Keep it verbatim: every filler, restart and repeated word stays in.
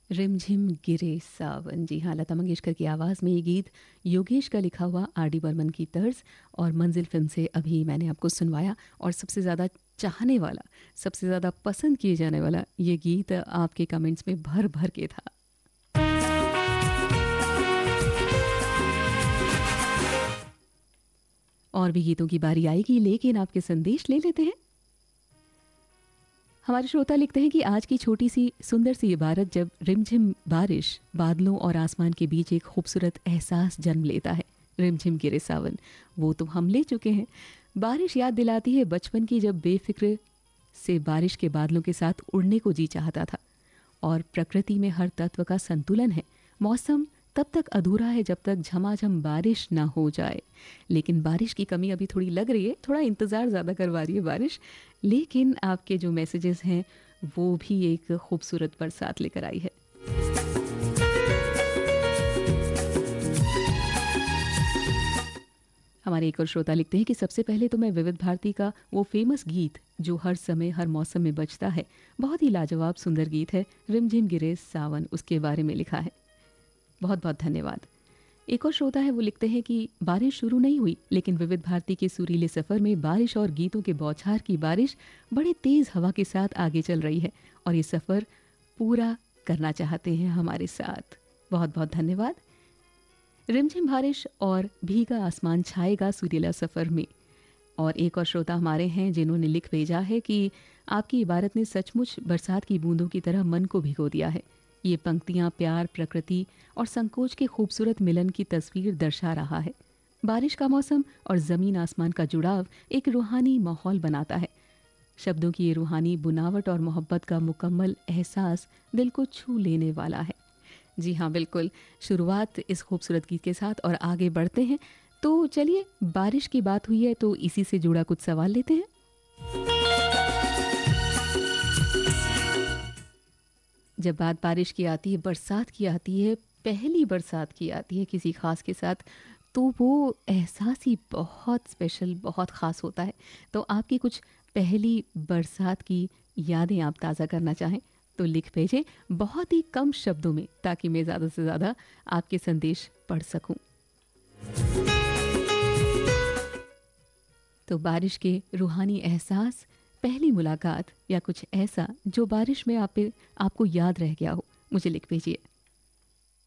रिमझिम गिरे सावन। जी हाँ, लता मंगेशकर की आवाज़ में ये गीत योगेश का लिखा हुआ, आर डी बर्मन की तर्ज और मंजिल फिल्म से अभी मैंने आपको सुनवाया। और सबसे ज़्यादा चाहने वाला, सबसे ज़्यादा पसंद किए जाने वाला ये गीत आपके कमेंट्स में भर भर के था। और भी गीतों की बारी आएगी, लेकिन आपके संदेश ले लेते हैं। हमारे श्रोता लिखते हैं कि आज की छोटी सी सुंदर सी इबारत जब रिमझिम बारिश बादलों और आसमान के बीच एक खूबसूरत एहसास जन्म लेता है, रिमझिम गिरे सावन, वो तो हम ले चुके हैं। बारिश याद दिलाती है बचपन की, जब बेफिक्र से बारिश के बादलों के साथ उड़ने को जी चाहता था। और प्रकृति में हर तत्व का संतुलन है। मौसम तब तक अधूरा है जब तक झमाझम बारिश ना हो जाए। लेकिन बारिश की कमी अभी थोड़ी लग रही है, थोड़ा इंतज़ार ज़्यादा करवा रही है बारिश। लेकिन आपके जो मैसेजेस हैं वो भी एक खूबसूरत बरसात लेकर आई है। हमारे एक और श्रोता लिखते हैं कि सबसे पहले तो मैं विविध भारती का वो फेमस गीत जो हर समय हर मौसम में बजता है, बहुत ही लाजवाब सुंदर गीत है, रिमझिम गिरे सावन, उसके बारे में लिखा है। बहुत बहुत धन्यवाद। एक और श्रोता है, वो लिखते हैं कि बारिश शुरू नहीं हुई, लेकिन विविध भारती के सुरीले सफ़र में बारिश और गीतों के बौछार की बारिश बड़े तेज़ हवा के साथ आगे चल रही है और ये सफ़र पूरा करना चाहते हैं हमारे साथ। बहुत बहुत धन्यवाद। रिमझिम बारिश और भीगा आसमान छाएगा सुरीला सफ़र में। और एक और श्रोता हमारे हैं जिन्होंने लिख भेजा है कि आपकी इबारत ने सचमुच बरसात की बूंदों की तरह मन को भिगो दिया है। ये पंक्तियाँ प्यार, प्रकृति और संकोच के खूबसूरत मिलन की तस्वीर दर्शा रहा है। बारिश का मौसम और ज़मीन आसमान का जुड़ाव एक रूहानी माहौल बनाता है। शब्दों की ये रूहानी बुनावट और मोहब्बत का मुकम्मल एहसास दिल को छू लेने वाला है। जी हाँ, बिल्कुल। शुरुआत इस खूबसूरत गीत के साथ और आगे बढ़ते हैं। तो चलिए, बारिश की बात हुई है तो इसी से जुड़ा कुछ सवाल लेते हैं। जब बात बारिश की आती है, बरसात की आती है, पहली बरसात की आती है किसी खास के साथ, तो वो एहसास ही बहुत स्पेशल, बहुत ख़ास होता है। तो आपकी कुछ पहली बरसात की यादें आप ताज़ा करना चाहें तो लिख भेजें, बहुत ही कम शब्दों में, ताकि मैं ज़्यादा से ज़्यादा आपके संदेश पढ़ सकूं। तो बारिश के रूहानी एहसास, पहली मुलाकात या कुछ ऐसा जो बारिश में आप पे आपको याद रह गया हो, मुझे लिख भेजिए।